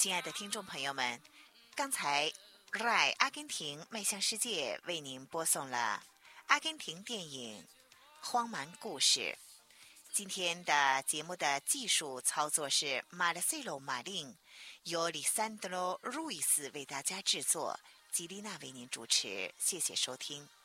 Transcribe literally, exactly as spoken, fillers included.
亲爱的听众朋友们，刚才 R A I 阿根廷迈向世界为您播送了阿根廷电影《荒蛮故事》。今天的节目的技术操作是马勒塞罗·马令，由里桑德罗·路易斯为大家制作，吉丽娜为您主持。谢谢收听。